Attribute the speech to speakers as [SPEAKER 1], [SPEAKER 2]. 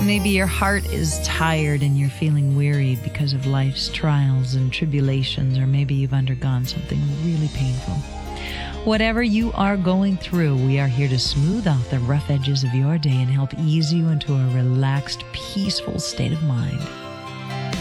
[SPEAKER 1] Maybe your heart is tired and you're feeling weary because of life's trials and tribulations, or maybe you've undergone something really painful. Whatever you are going through, we are here to smooth out the rough edges of your day and help ease you into a relaxed, peaceful state of mind.